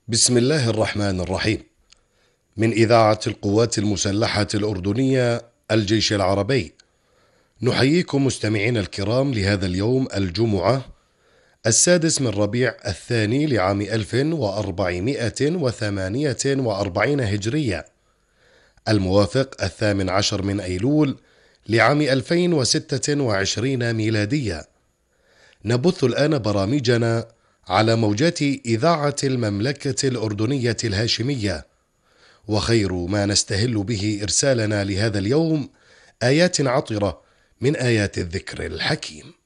بسم الله الرحمن الرحيم. من إذاعة القوات المسلحة الأردنية الجيش العربي، نحييكم مستمعينا الكرام لهذا اليوم الجمعة 6 من ربيع الثاني لعام 1448 هجرية، الموافق 18 من أيلول لعام 2026 ميلادية. نبث الآن برامجنا على موجات إذاعة المملكة الأردنية الهاشمية، وخير ما نستهل به إرسالنا لهذا اليوم آيات عطرة من آيات الذكر الحكيم.